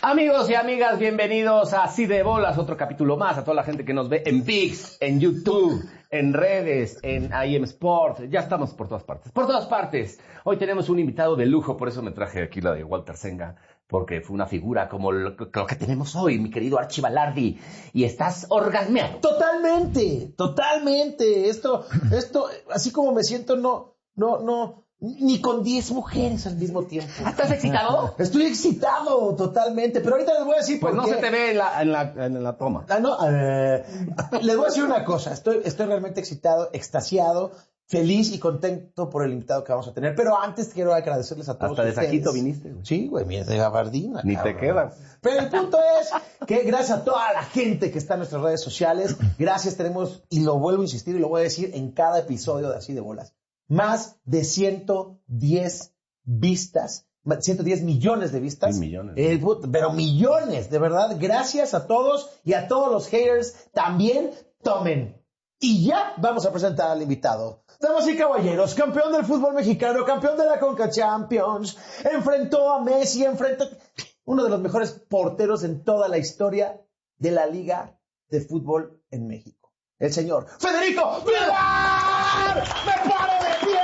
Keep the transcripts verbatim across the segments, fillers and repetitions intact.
Amigos y amigas, bienvenidos a Así de Bolas, otro capítulo más, a toda la gente que nos ve en ViX, en YouTube, en redes, en I M Sport, ya estamos por todas partes, por todas partes. Hoy tenemos un invitado de lujo, por eso me traje aquí la de Walter Senga, porque fue una figura como lo, lo que tenemos hoy, mi querido Archie Balardi, y estás orgasmeado. Totalmente, totalmente, esto, esto, así como me siento, no, no, no... Ni con diez mujeres al mismo tiempo. ¿Estás excitado? Estoy excitado totalmente, pero ahorita les voy a decir pues por qué. Pues qué. no se te ve en la, en la, en la toma. Ah, no, eh, les voy a decir una cosa. Estoy, estoy realmente excitado, extasiado, feliz y contento por el invitado que vamos a tener. Pero antes quiero agradecerles a todos Hasta ustedes. de Saquito viniste, güey. Sí, güey, mira, de gabardina. Ni cabrón. te quedas. Pero el punto es que gracias a toda la gente que está en nuestras redes sociales, gracias tenemos, y lo vuelvo a insistir y lo voy a decir en cada episodio de Así de Bolas, más de ciento diez vistas, ciento diez millones de vistas. Sí, millones. Eh, pero millones, de verdad. Gracias a todos y a todos los haters. También tomen. Y ya vamos a presentar al invitado. Damas y caballeros, campeón del fútbol mexicano, campeón de la Conca Champions, enfrentó a Messi, enfrentó uno de los mejores porteros en toda la historia de la Liga de Fútbol en México. El señor Federico Villar. ¡Me paro de pie!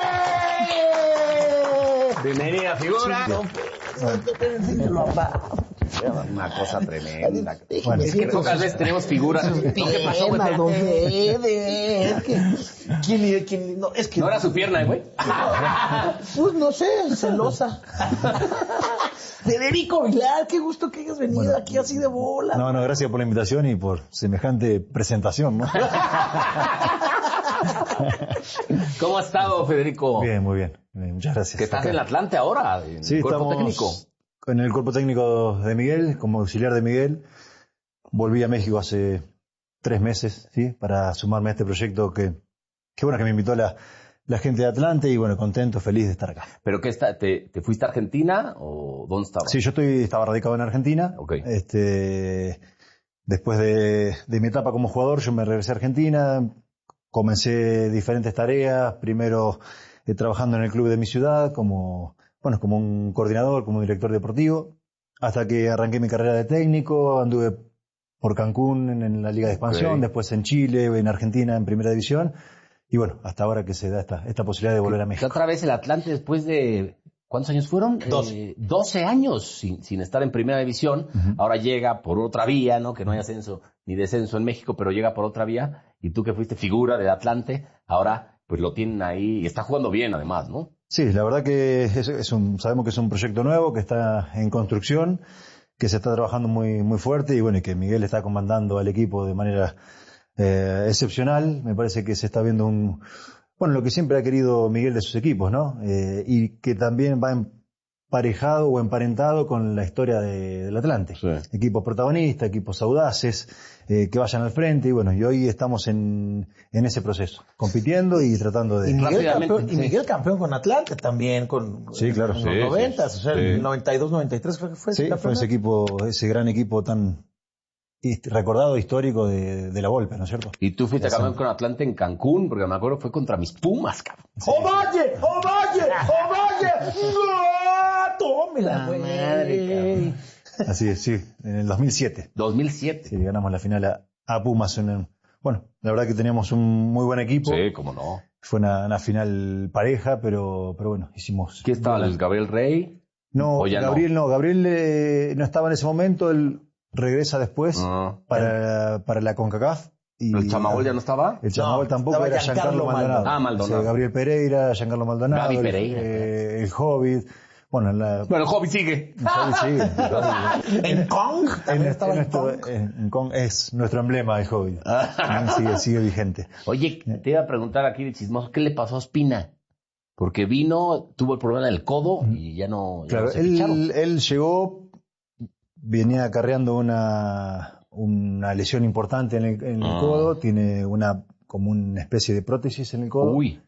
Bienvenida, figura. No, Una cosa tremenda. Bueno, es que pocas veces tenemos figuras. ¿No? ¿Qué pasó, güey? No, es que, ¿quién, quién, no, es que ¿No era su pierna, güey? Pues no sé, celosa. Federico Villar, qué gusto que hayas venido bueno, aquí Así de Bola. No, no, gracias por la invitación y por semejante presentación, ¿no? ¿Cómo has estado, Federico? Bien, muy bien. Muchas gracias. Que estás acá en el Atlante ahora, en sí, el cuerpo técnico. En el cuerpo técnico de Miguel, como auxiliar de Miguel. Volví a México hace tres meses, ¿sí? Para sumarme a este proyecto que, que bueno, que me invitó la, la gente de Atlante y bueno, contento, feliz de estar acá. ¿Pero qué está, te, te fuiste a Argentina o dónde estabas? Sí, yo estoy, estaba radicado en Argentina. Okay. Este, después de, de mi etapa como jugador, yo me regresé a Argentina, comencé diferentes tareas, primero eh, trabajando en el club de mi ciudad como, bueno, como un coordinador, como director deportivo, hasta que arranqué mi carrera de técnico, anduve por Cancún en, en la Liga de Expansión, okay. Después en Chile, en Argentina en Primera División, y bueno, hasta ahora que se da esta, esta posibilidad de volver a México. Otra vez el Atlante después de, ¿cuántos años fueron? doce. Eh, doce años sin, sin estar en Primera División, uh-huh. Ahora llega por otra vía, ¿no? Que no hay ascenso ni descenso en México, pero llega por otra vía, y tú que fuiste figura del Atlante, ahora pues lo tienen ahí, y está jugando bien además, ¿no? Sí, la verdad que es, es un, sabemos que es un proyecto nuevo, que está en construcción, que se está trabajando muy, muy fuerte, y bueno, y que Miguel está comandando al equipo de manera eh, excepcional. Me parece que se está viendo un, bueno, lo que siempre ha querido Miguel de sus equipos, ¿no? Eh, y que también va emparejado o emparentado con la historia de, del Atlante. Sí. Equipos protagonistas, equipos audaces, eh, que vayan al frente, y bueno, y hoy estamos en, en ese proceso, compitiendo y tratando de... Y Miguel, campeón, y Miguel campeón con Atlante también, con, sí, claro, en sí, los noventas, sí, o sea, sí. el noventa y dos, noventa y tres creo que fue. Sí, fue ese equipo, ese gran equipo tan recordado, histórico de, de la Volpe, ¿no es cierto? Y tú fuiste campeón con Atlante en Cancún, porque me acuerdo fue contra mis Pumas, cabrón. Sí. ¡Ovalle! ¡Ovalle! ¡Ovalle! ¡No! ¡Tómela, güey! Madre, así es, sí, en el dos mil siete. dos mil siete. Sí, ganamos la final a, a Pumas. En el, bueno, la verdad que teníamos un muy buen equipo. Sí, cómo no. Fue una, una final pareja, pero, pero bueno, hicimos... ¿Quién estaba? ¿El Gabriel Rey? No, Gabriel no, no. Gabriel eh, no estaba en ese momento, él regresa después uh, para, para la CONCACAF. Y ¿El Chamagol ya no estaba? El Chamagol no, tampoco, era Giancarlo Maldonado. Ah, Maldonado. O sea, Gabriel Pereira, Giancarlo Maldonado. Gaby Pereira. El, eh, el Hobbit. Bueno, la... bueno, el Hobbit sigue. El Hobbit sigue. ¿En Kong? También estaba en Kong. En Kong es nuestro emblema, el Hobbit. sigue, sigue vigente. Oye, te iba a preguntar aquí de chismoso, ¿qué le pasó a Ospina? Porque vino, tuvo el problema del codo y ya no... Ya claro, no se él, él llegó, venía acarreando una, una lesión importante en el, en el ah. codo, tiene una como una especie de prótesis en el codo. Uy.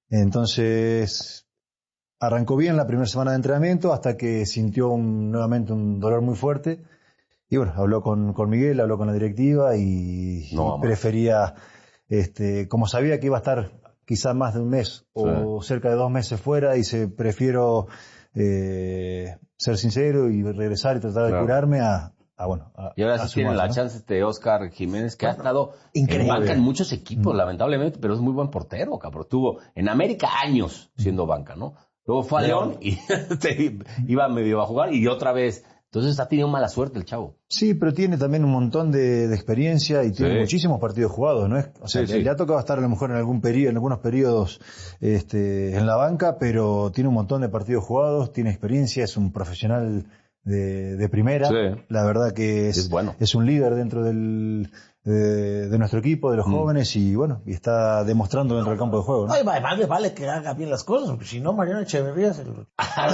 Entonces... Arrancó bien la primera semana de entrenamiento hasta que sintió un, nuevamente un dolor muy fuerte. Y bueno, habló con, con Miguel, habló con la directiva y, no, y prefería, este, como sabía que iba a estar quizá más de un mes o sí. cerca de dos meses fuera, dice, prefiero eh, ser sincero y regresar y tratar claro. de curarme a, a bueno. A, y ahora sí tiene la ¿no? chance este Oscar Jiménez, que bueno, ha estado increíble. En banca en muchos equipos, mm. lamentablemente, pero es muy buen portero, cabrón. Tuvo en América años siendo banca, ¿no? Luego fue a León y iba medio a jugar y otra vez. Entonces ha tenido mala suerte el chavo. Sí, pero tiene también un montón de, de experiencia y tiene sí. muchísimos partidos jugados, ¿no es? O sea, sí, le, sí. le ha tocado estar a lo mejor en algún periodo, en algunos periodos este, en la banca, pero tiene un montón de partidos jugados, tiene experiencia, es un profesional de, de primera. Sí. La verdad que es, es, bueno. es un líder dentro del de, de nuestro equipo, de los mm. jóvenes, y bueno, y está demostrando dentro del campo de juego, ¿no? Ay, además le vale que haga bien las cosas, porque si no, Mariana Echeverría se lo...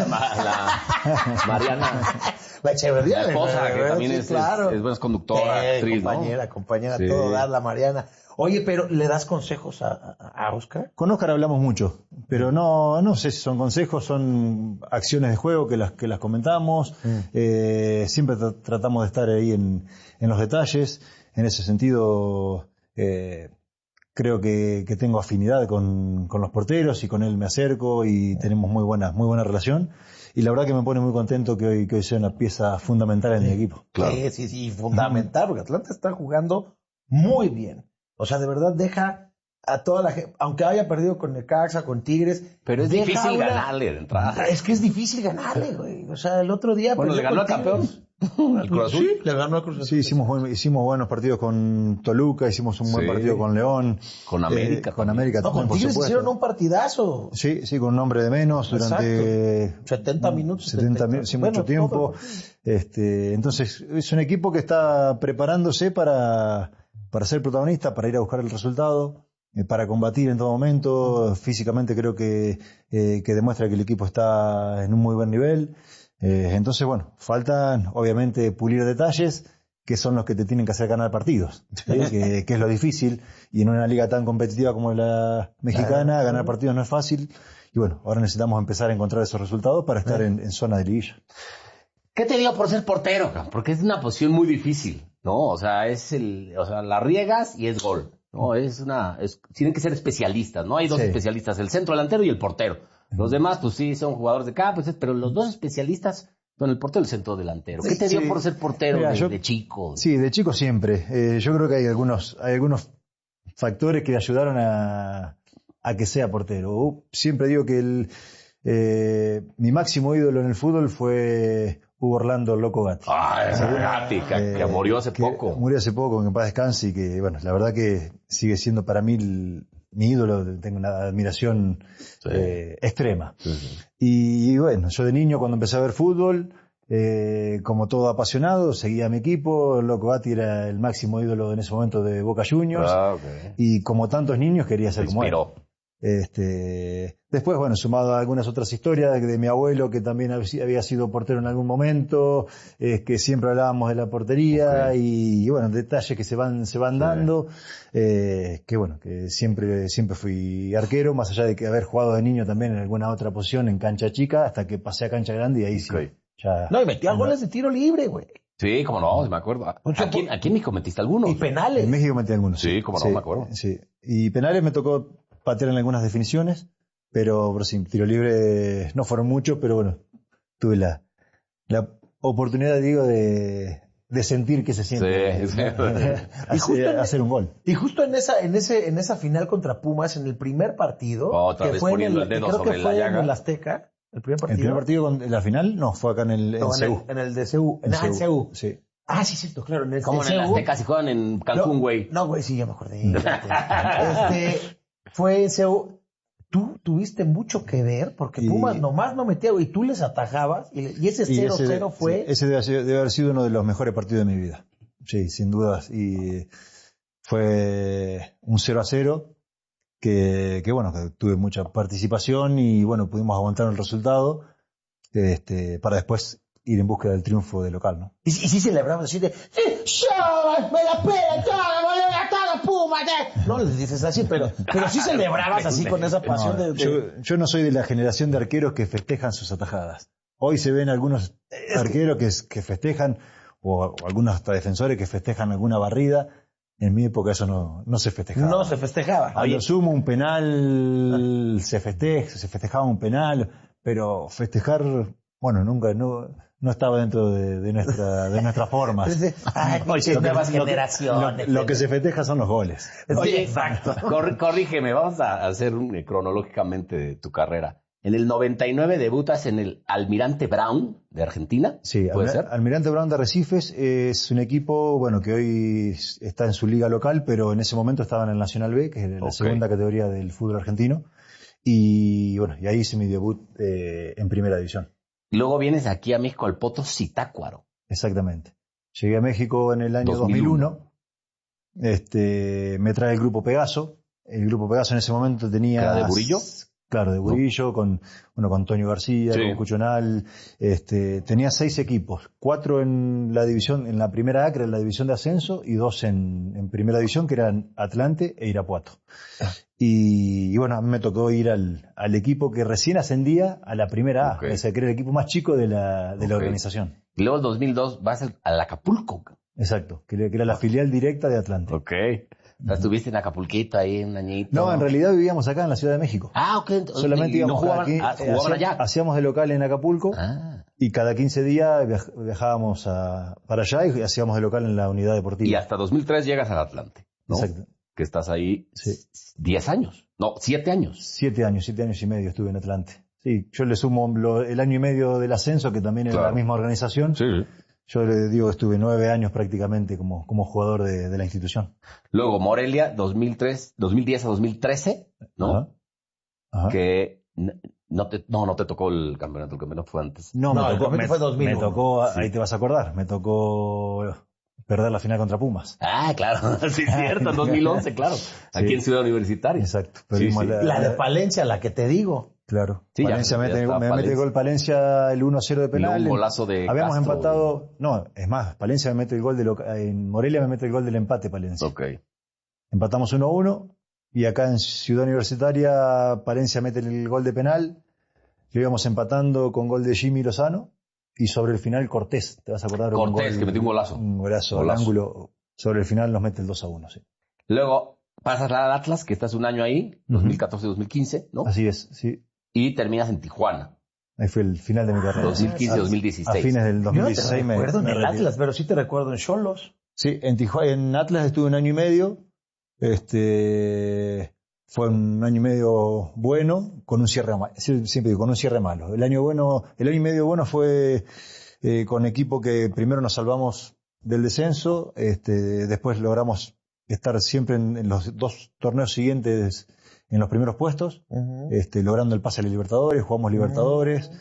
la Mariana... La Echeverría. La esposa, que también sí, es, claro. es, es buena conductora, eh, actriz, compañera, ¿no? compañera, sí. todo dar la Mariana. Oye, pero ¿le das consejos a, a Oscar? Con Oscar hablamos mucho, pero no no sé si son consejos, son acciones de juego que las que las comentamos. Mm. Eh, siempre tra- tratamos de estar ahí en, en los detalles. En ese sentido, eh, creo que, que tengo afinidad con, con los porteros y con él me acerco y tenemos muy buena muy buena relación. Y la verdad que me pone muy contento que hoy, que hoy sea una pieza fundamental en sí. mi equipo. Claro. Sí, sí, sí, fundamental, porque Atlanta está jugando muy bien. O sea, de verdad deja a toda la gente, aunque haya perdido con Necaxa, con Tigres. Pero es difícil una... ganarle de entrada. Es que es difícil ganarle, güey. O sea, el otro día... Bueno, le ganó al campeón. ¿Al Cruz Azul? Sí, le ganó al Cruz Azul. Sí, hicimos, buen, hicimos buenos partidos con Toluca, hicimos un buen sí. partido con León. Con América. Eh, con América no, también, con Tigres hicieron un partidazo. Sí, sí, con un hombre de menos durante... Exacto. setenta minutos. setenta minutos, sin bueno, mucho tiempo. Todo. Este, entonces, es un equipo que está preparándose para, para ser protagonista, para ir a buscar el resultado, eh, para combatir en todo momento. Físicamente creo que, eh, que demuestra que el equipo está en un muy buen nivel. Eh, entonces, bueno, faltan obviamente pulir detalles que son los que te tienen que hacer ganar partidos, ¿sí? que, que es lo difícil, y en una liga tan competitiva como la mexicana, ganar partidos no es fácil, y bueno, ahora necesitamos empezar a encontrar esos resultados para estar en, en zona de liguilla. ¿Qué te dio por ser portero? Porque es una posición muy difícil, ¿no? O sea, es el, o sea, la riegas y es gol, ¿no? Es una, es, tienen que ser especialistas, ¿no? Hay dos sí. especialistas, el centro delantero y el portero. Los demás, pues sí, son jugadores de campo, pero los dos especialistas son el portero y el centro delantero. ¿Qué te dio sí. por ser portero Mira, de, yo, de chico? Sí, de chico siempre. Eh, yo creo que hay algunos, hay algunos factores que ayudaron a, a que sea portero. Siempre digo que el, eh, mi máximo ídolo en el fútbol fue Hugo Orlando Loco Gatti. Ah, ese Gatti, que, eh, que murió hace que poco. Murió hace poco, que en paz descanse, y que, bueno, la verdad que sigue siendo para mí el, mi ídolo, tengo una admiración sí. eh, extrema. Sí, sí. Y, y bueno, yo de niño cuando empecé a ver fútbol, eh, como todo apasionado, seguía a mi equipo. Loco Gatti era el máximo ídolo en ese momento de Boca Juniors. Ah, okay. Y como tantos niños quería ser como él. Inspiró. Este, después, bueno, sumado a algunas otras historias de, de mi abuelo, que también había sido portero en algún momento, eh, que siempre hablábamos de la portería, okay. y, y bueno, detalles que se van, se van sí. dando, eh, que bueno, que siempre, siempre fui arquero, más allá de que haber jugado de niño también en alguna otra posición en cancha chica, hasta que pasé a cancha grande y ahí okay. sí, ya. No, y metía goles de tiro libre, güey. Sí, como no, me acuerdo. ¿Aquí, aquí en México metiste algunos? Y penales. En México metí algunos. Sí, como no, sí, me acuerdo. Sí, y penales me tocó patear en algunas definiciones, pero, pero sí, tiro libre no fueron muchos, pero bueno, tuve la, la oportunidad, digo, de, de sentir que se siente sí, sí. hacer, en, hacer un gol. Y justo en esa, en ese, en esa final contra Pumas, en el primer partido, otra que vez fue en el, el dedo creo sobre que fue la llaga. en el Azteca, el primer partido. El primer partido con la final, no, fue acá en el, en no, C U. En el, en el de C U, en, en, en C U. Sí. Ah, sí, cierto, claro. En el, como en el Azteca, si juegan en Cancún, güey. No, güey, no, sí, ya me acordé. este, fue en C U. Tú tuviste mucho que ver, porque Pumas y, nomás no metía, y tú les atajabas, y, y ese cero cero fue... Sí, ese debe, debe haber sido uno de los mejores partidos de mi vida. Sí, sin dudas. Y fue un cero a cero, que, que bueno, que tuve mucha participación, y bueno, pudimos aguantar el resultado, este, para después ir en búsqueda del triunfo de local, ¿no? Y, y sí celebramos así de, ¡Sí, yo, me la pela toda, me la toda Puma! No les dices así, pero, pero sí celebrabas así con esa pasión no, de, de... Yo, yo no soy de la generación de arqueros que festejan sus atajadas. Hoy se ven algunos es arqueros que... Que, que festejan, o, o algunos hasta defensores que festejan alguna barrida. En mi época eso no, no se festejaba. No se festejaba. A lo sumo un penal, se festeja, se festejaba un penal, pero festejar Bueno, nunca, no, no estaba dentro de, de nuestra, de nuestras formas. Ay, Oye, lo que- nuevas lo que- generaciones. Lo, lo que se festeja son los goles. Oye, exacto. cor- corrígeme, vamos a hacer un, eh, cronológicamente de tu carrera. En el noventa y nueve debutas en el Almirante Brown de Argentina. Sí, ¿Puede Almi- ser? Almirante Brown de Arrecifes es un equipo, bueno, que hoy está en su liga local, pero en ese momento estaba en el Nacional B, que es la Ok. segunda categoría del fútbol argentino. Y bueno, y ahí hice mi debut eh, en primera división. Y luego vienes aquí a México al Poto Zitácuaro. Exactamente. Llegué a México en el año dos mil dos mil uno. uno. Este, me trae el grupo Pegaso. El grupo Pegaso en ese momento tenía... ¿Era de Burillo? Claro, de Burillo, con, bueno, con Antonio García, Sí. con Cuchonal. Este, tenía seis equipos. Cuatro en la división, en la primera A, que era la división de ascenso, y dos en, en primera división, que eran Atlante e Irapuato. Y, y bueno, a mí me tocó ir al, al equipo que recién ascendía a la primera A, Ok. o sea, que era el equipo más chico de la, de la Ok. organización. Y luego en dos mil dos vas al, al Acapulco. Exacto, que era la filial directa de Atlante. Ok. O sea, estuviste en Acapulquito ahí un añito. No, en realidad vivíamos acá en la Ciudad de México. Ah, ok. entonces- Solamente y no íbamos jugaban, aquí, ah, eh, jugaban hacía- allá. hacíamos de local en Acapulco Ah. y cada quince días viaj- viajábamos a- para allá y hacíamos de local en la unidad deportiva. Y hasta dos mil tres llegas al Atlante, ¿no? Exacto. Que estás ahí Sí. diez años. No, siete años. Siete años, siete años y medio estuve en Atlante. Sí, yo le sumo lo- el año y medio del ascenso, que también era Claro. la misma organización. Sí. Yo le digo que estuve nueve años prácticamente como, como jugador de, de la institución. Luego Morelia, dos mil tres, dos mil diez a dos mil trece, ¿no? Ajá. Ajá. Que n- no te, no, no te tocó el campeonato, el campeonato fue antes. No, No, me el tocó, campeonato me, fue dos mil uno. me tocó, Sí. ahí te vas a acordar, me tocó perder la final contra Pumas. Ah, claro, sí es cierto, en dos mil once, claro. Aquí Sí. en Ciudad Universitaria. Exacto. Sí, Perdimos sí. la, La de Palencia, la que te digo. Claro. Sí, ya- Palencia ya mete, está me mete Palencia. el gol Palencia el uno a cero de Y luego penal. un golazo de Habíamos Castro. empatado, no, es más, Palencia me mete el gol de loca- en Morelia me mete el gol del empate Palencia. Ok. Empatamos uno a uno y acá en Ciudad Universitaria Palencia mete el gol de penal. Lo íbamos empatando con gol de Jimmy Lozano y sobre el final Cortés, ¿te vas a acordar? Un Cortés, que metió un golazo. Un golazo, al Golazo. ángulo. Sobre el final nos mete el dos a uno, sí. Luego pasas al Atlas, que estás un año ahí, dos mil catorce dos mil quince, ¿no? Así es, sí. Y terminas en Tijuana, Ahí fue el final de mi carrera. dos mil quince dos mil dieciséis. A fines del Yo no te dos mil dieciséis me, recuerdo en me el retiré. Atlas, pero sí te recuerdo en Xolos. Sí, en Tijuana, en Atlas estuve un año y medio. Este fue un año y medio bueno, con un cierre malo. Siempre digo, con un cierre malo. El año bueno, el año y medio bueno fue eh, con equipo que primero nos salvamos del descenso, este, después logramos estar siempre en, en los dos torneos siguientes en los primeros puestos, este, logrando el pase a la Libertadores, jugamos Libertadores,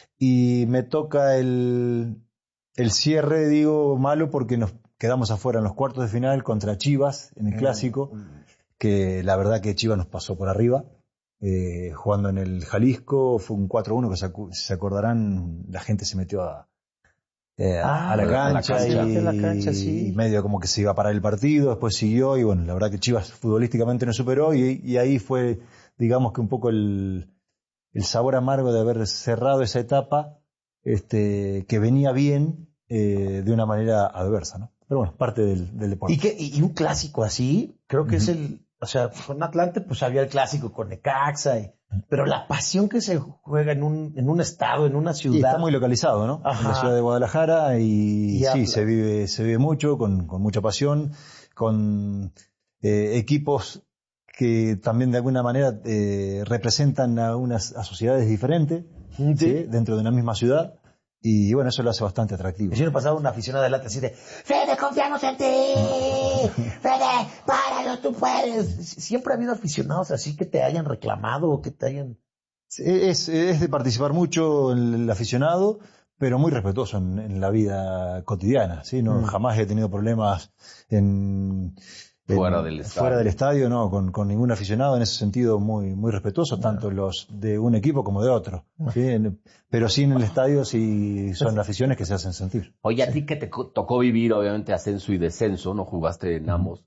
y me toca el, el cierre, digo, malo porque nos quedamos afuera en los cuartos de final contra Chivas en el Clásico, que la verdad que Chivas nos pasó por arriba, eh, jugando en el Jalisco, fue un cuatro uno que se, acu- se acordarán, la gente se metió a, eh, Ah, a la a la cancha, cancha. y, A la cancha, sí. y medio como que se iba a parar el partido, después siguió y bueno, la verdad que Chivas futbolísticamente nos superó y, y ahí fue, digamos que un poco el, el sabor amargo de haber cerrado esa etapa, este, que venía bien eh, de una manera adversa, ¿no? Pero bueno, parte del, del deporte. Y, que, y un clásico así, creo que es el, o sea, con Atlante pues había el clásico con Necaxa, y- pero la pasión que se juega en un, en un estado, en una Y ciudad. está muy localizado, ¿no? Ajá. En la ciudad de Guadalajara y, Y sí, habla. se vive, se vive mucho, con, con mucha pasión, con eh, equipos que también de alguna manera eh, representan a unas a sociedades diferentes, Sí. ¿sí? Dentro de una misma ciudad. Y bueno, eso lo hace bastante atractivo. El año pasado una aficionada del Atlas así de, Fede, confiamos en ti, Fede, páralo, tú puedes. Siempre ha habido aficionados así que te hayan reclamado o que te hayan... Es, es de participar mucho el, el aficionado, pero muy respetuoso en, en la vida cotidiana, ¿sí? No, Mm. jamás he tenido problemas en, en- Fuera del estadio. fuera del estadio, no, con, con ningún aficionado, en ese sentido muy, muy respetuoso, tanto los de un equipo como de otro, ¿sí? En- pero sí en el estadio sí son aficiones que se hacen sentir. Oye, a ti que te co- tocó vivir, obviamente, ascenso y descenso, no jugaste en ambos.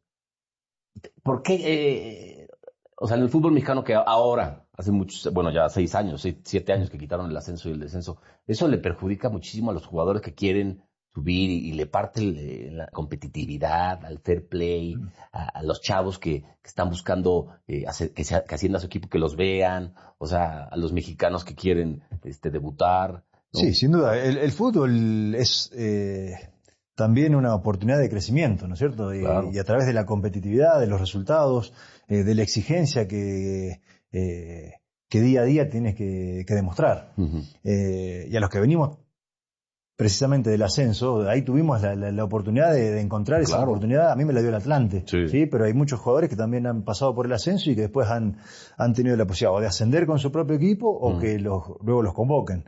¿Por qué, eh, o sea, en el fútbol mexicano que ahora, hace muchos, bueno, ya seis años, seis- siete años que quitaron el ascenso y el descenso, eso le perjudica muchísimo a los jugadores que quieren subir y, y le parte el, eh, la competitividad, al fair play, a, a los chavos que, que están buscando eh, hacer, que, sea, que ascienda a su equipo, que los vean, o sea, a los mexicanos que quieren este, debutar. ¿no? Sí, sin duda. El, el fútbol es eh, también una oportunidad de crecimiento, ¿no es cierto? Y, Claro. y a través de la competitividad, de los resultados, eh, de la exigencia que, eh, que día a día tienes que, que demostrar. Uh-huh. Eh, y a los que venimos precisamente del ascenso, ahí tuvimos la, la, la oportunidad de, de encontrar esa Claro. oportunidad. A mí me la dio el Atlante, Sí. sí, pero hay muchos jugadores que también han pasado por el ascenso y que después han, han tenido la posibilidad o de ascender con su propio equipo o Mm. que los, luego los convoquen.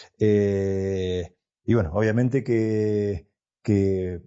Eh, y bueno, obviamente que, que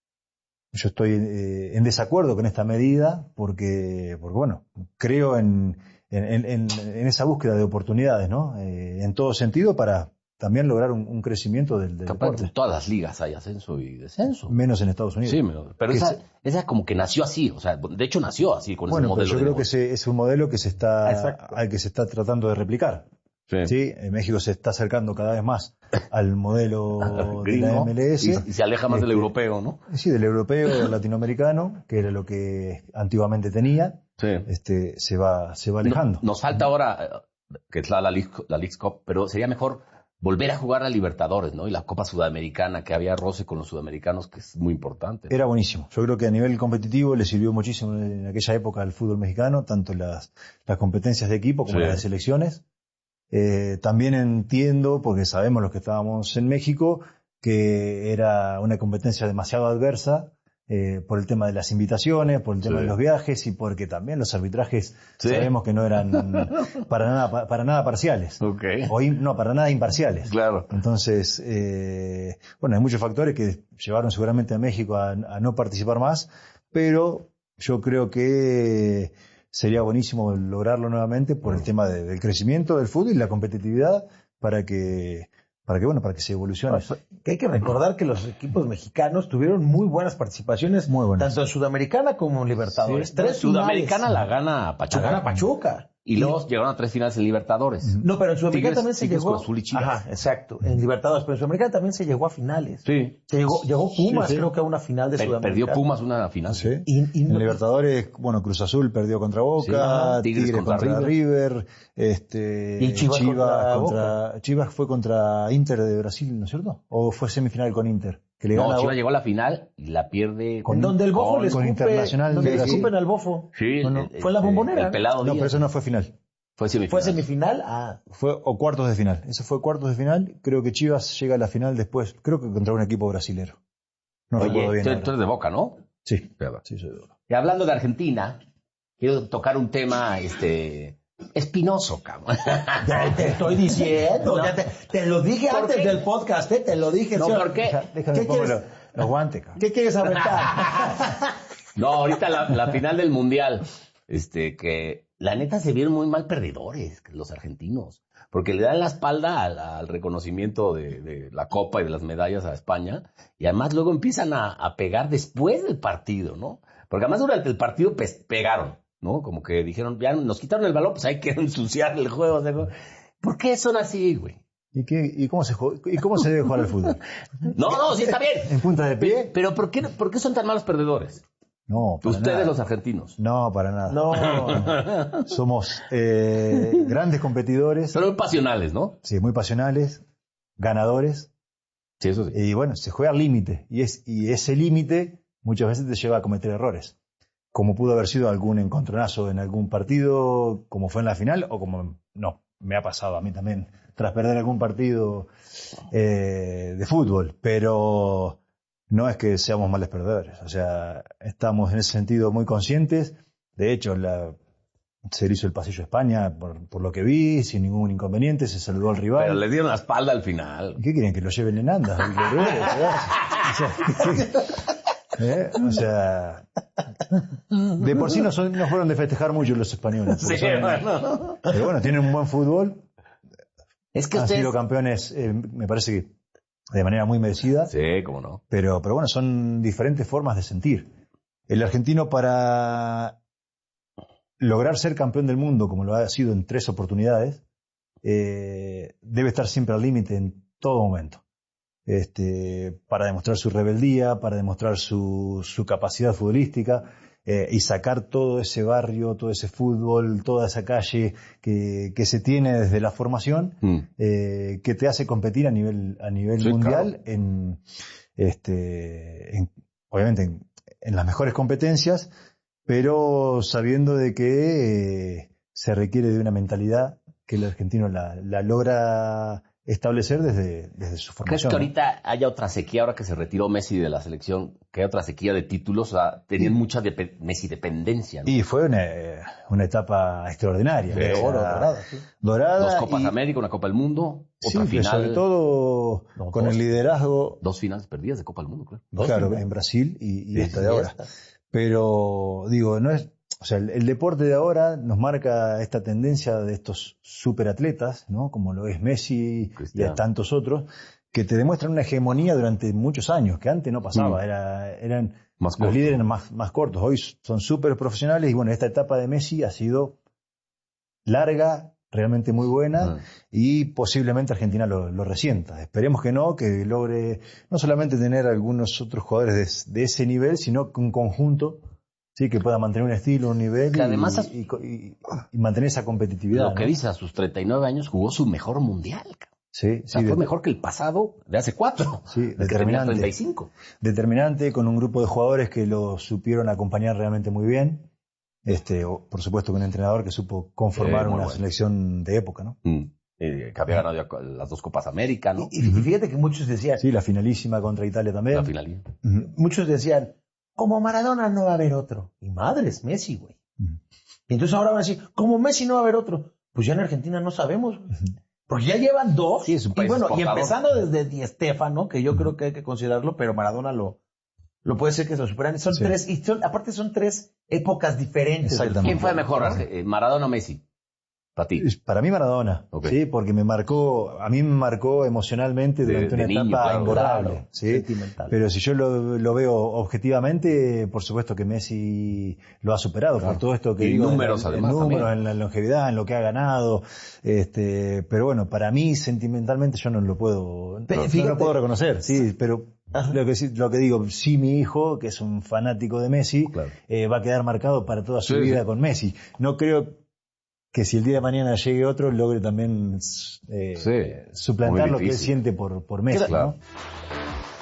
yo estoy eh, en desacuerdo con esta medida porque, porque bueno, creo en, en, en, en esa búsqueda de oportunidades, ¿no? Eh, en todo sentido para también lograr un, un crecimiento del, del Capaz deporte. en todas las ligas hay ascenso y descenso. Menos en Estados Unidos. Sí, pero, pero Que esa, se- esa como que nació así, o sea, de hecho nació así con Bueno, ese pero modelo. yo de creo que negocio. ese es un modelo que se está, Exacto. al que se está tratando de replicar. Sí. ¿Sí? En México se está acercando cada vez más al modelo de la Gringo, M L S. y, y se aleja más del Este, europeo, ¿no? Sí, del europeo, del latinoamericano, que era lo que antiguamente tenía, Sí. este, se va, se va alejando. No- nos falta ahora, eh, que es la, la, League, la Leagues Cup, pero sería mejor volver a jugar a Libertadores, ¿no? Y la Copa Sudamericana, que había roce con los sudamericanos, que es muy importante. Era buenísimo. Yo creo que a nivel competitivo le sirvió muchísimo en aquella época al fútbol mexicano, tanto las, las competencias de equipo como Sí. las de selecciones. Eh, también entiendo, porque sabemos los que estábamos en México, que era una competencia demasiado adversa eh, por el tema de las invitaciones, por el tema Sí. de los viajes y porque también los arbitrajes Sí. sabemos que no eran para nada, pa- para nada parciales. Ok. O im- no, para nada imparciales. Claro. Entonces, eh, bueno, hay muchos factores que llevaron seguramente a México a, a no participar más, pero yo creo que sería buenísimo lograrlo nuevamente por el tema de- del crecimiento del fútbol y la competitividad para que, para que bueno, para que se evolucione. Que hay que recordar que los equipos mexicanos tuvieron muy buenas participaciones, Muy buenas. tanto en Sudamericana como en Libertadores. Sí. Tres Sudamericana finales. la gana La Pachuca. gana Pachuca. Y luego llegaron a tres finales en Libertadores. No, pero en Sudamericana Tigres- también se Tigres, llegó. Cruz Azul y Chivas. Ajá, exacto. En Libertadores, pero en Sudamericana también se llegó a finales. Sí. Se llegó, llegó Pumas, Sí, sí. creo que a una final de Per- Sudamericana. perdió Pumas una final. Sí. Y, y En no- Libertadores, bueno, Cruz Azul perdió contra Boca, Sí, ajá. Tigres, Tigres contra, contra River, este, Y Chivas contra Boca. Chivas fue contra Inter de Brasil, ¿no es cierto? ¿O fue semifinal con Inter? Que le No, gana a Chivas Boca. llegó a la final y la pierde en donde el bofo con- le con escupe, Internacional donde de le Brasil. escupen al bofo. Sí, No, no, el- fue en la el- Bombonera. El pelado No, Díaz. pero eso no fue final. Fue semifinal. ¿Fue semifinal? Ah, Fue o cuartos de final. Eso fue cuartos de final. Creo que Chivas llega a la final después, creo que contra un equipo brasilero. No recuerdo Oye, bien. tú, ahora. tú eres de Boca, ¿no? Sí, Verdad. sí, soy de Boca. Y hablando de Argentina, quiero tocar un tema este espinoso, cabrón. ya te estoy diciendo. No. Ya te, te lo dije ¿Por antes qué? del podcast, ¿eh? Te lo dije. No, ¿sí? ¿por qué? Deja- Déjame ¿Qué pongo quieres? los, los guantes, cabrón. ¿Qué quieres aventar? No, ahorita la, la final del Mundial, este, que la neta se vieron muy mal perdedores, los argentinos, porque le dan la espalda al, al reconocimiento de, de la Copa y de las medallas a España, y además luego empiezan a, a pegar después del partido, ¿no? Porque además durante el partido pues, pegaron, ¿no? Como que dijeron, ya nos quitaron el balón, pues hay que ensuciar el juego. O sea, ¿por qué son así, güey? ¿Y, qué, y, cómo se, jue- ¿Y cómo se debe jugar al fútbol? No, no, sí está bien. ¿En punta de pie? Pero ¿por qué, por qué son tan malos perdedores? No, para Ustedes nada. los argentinos. No, para nada. No. Somos eh, grandes competidores, Son muy pasionales, ¿no? sí, muy pasionales, ganadores, Sí, eso sí. y bueno, se juega al límite. Y, es, y ese límite muchas veces te lleva a cometer errores. Como pudo haber sido algún encontronazo en algún partido, como fue en la final, o como no, me ha pasado a mí también, tras perder algún partido eh, de fútbol. Pero no es que seamos males perdedores. O sea, estamos en ese sentido muy conscientes. De hecho, la, se le hizo el pasillo a España, por, por lo que vi, sin ningún inconveniente, se saludó al rival. Pero le dieron la espalda al final. ¿Qué quieren? ¿Que lo lleven en andas? ¿El guerrero? O sea, ¿eh? O sea, de por sí no, son, no fueron de festejar mucho los españoles. porque Sí, son- bueno. Pero bueno, tienen un buen fútbol, Es que han ustedes... sido campeones, eh, me parece que de manera muy merecida, Sí, cómo no. pero, pero bueno, son diferentes formas de sentir. El argentino, para lograr ser campeón del mundo, como lo ha sido en tres oportunidades, eh, debe estar siempre al límite en todo momento. Este, para demostrar su rebeldía, para demostrar su, su capacidad futbolística. eh, y sacar todo ese barrio, todo ese fútbol, toda esa calle que, que se tiene desde la formación, mm. eh, que te hace competir a nivel, a nivel sí, mundial claro. en, este, en, obviamente en, en las mejores competencias, pero sabiendo de que eh, se requiere de una mentalidad que el argentino la, la logra establecer desde, desde su formación. ¿Crees que ahorita haya otra sequía, ahora que se retiró Messi de la selección, que hay otra sequía de títulos? O sea, tenían sí. mucha de Messi dependencia, ¿no? Y fue una, una etapa extraordinaria. De oro, dorada. Sí. Dorada. Dos Copas y, América, una Copa del Mundo, otra sí, final. Sobre todo no, con dos, el liderazgo. Dos finales perdidas de Copa del Mundo, claro. Dos claro, finales. En Brasil y, y sí, esta de ahora. Esta. Pero, digo, no es... O sea, el, el deporte de ahora nos marca esta tendencia de estos superatletas, ¿no? Como lo es Messi Cristiano. Y tantos otros, que te demuestran una hegemonía durante muchos años, que antes no pasaba, mm. Era, eran más los corto. líderes más, más cortos. Hoy son súper profesionales y bueno, esta etapa de Messi ha sido larga, realmente muy buena mm. y posiblemente Argentina lo, lo resienta. Esperemos que no, que logre no solamente tener algunos otros jugadores de, de ese nivel, sino que un conjunto. Sí, que pueda mantener un estilo, un nivel que además y, y, y, y mantener esa competitividad. Lo que ¿no? dice, a sus treinta y nueve años jugó su mejor mundial. Sí, o sea, sí, fue de, mejor que el pasado de hace cuatro. Sí, determinante. treinta y cinco. Determinante, con un grupo de jugadores que lo supieron acompañar realmente muy bien. Este, o, por supuesto, con un entrenador que supo conformar eh, una bueno. selección de época, ¿no? Mm. Eh, que había ganado las dos Copas América, ¿no? Y, y fíjate que muchos decían... Sí, la finalísima contra Italia también. La finalísima. Uh-huh. Muchos decían... Como Maradona no va a haber otro. Y madres, Messi, güey. Uh-huh. Y entonces ahora van a decir, como Messi no va a haber otro. Pues ya en Argentina no sabemos. Uh-huh. Porque ya llevan dos. Sí, es un y bueno, exportador. Y empezando desde Di Stéfano, que yo uh-huh. creo que hay que considerarlo, pero Maradona lo, lo puede ser que se lo superan. Son sí. tres, y son, aparte son tres épocas diferentes. ¿Quién fue mejor, eh, Maradona o Messi? Para ti. Para mí Maradona, okay. Sí, porque me marcó, a mí me marcó emocionalmente durante de, de una niño, etapa claro, imborrable, claro, ¿sí? Sentimental. Pero si yo lo, lo veo objetivamente, por supuesto que Messi lo ha superado, claro. Por todo esto que y digo, números, en, además, en números, en la longevidad, en lo que ha ganado, este, pero bueno, para mí sentimentalmente yo no lo puedo, pero, no, no lo puedo reconocer, sí, pero lo que, lo que digo, sí, mi hijo, que es un fanático de Messi, claro. eh, va a quedar marcado para toda su sí, vida sí. con Messi. No creo que si el día de mañana llegue otro, logre también eh, sí, suplantar lo que él siente por, por Messi, claro. ¿no?